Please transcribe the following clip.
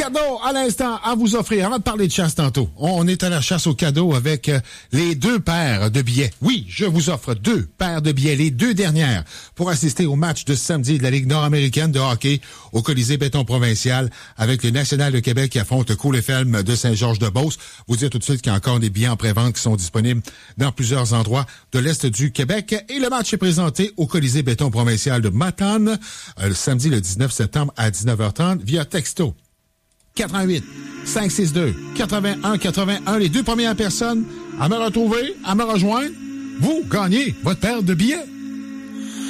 Cadeau à l'instant à vous offrir. Avant de parler de chasse tantôt, on est à la chasse aux cadeaux avec les 2 paires de billets. Oui, je vous offre 2 paires de billets, les 2 dernières, pour assister au match de samedi de la Ligue nord-américaine de hockey au Colisée Béton Provincial avec le National de Québec qui affronte Cool-FM de Saint-Georges-de-Beauce. Vous dire tout de suite qu'il y a encore des billets en pré-vente qui sont disponibles dans plusieurs endroits de l'Est du Québec. Et le match est présenté au Colisée Béton Provincial de Matane le samedi le 19 septembre à 19h30 via texto. 88 562 81 81. Les 2 premières personnes à me retrouver, à me rejoindre, vous gagnez votre paire de billets.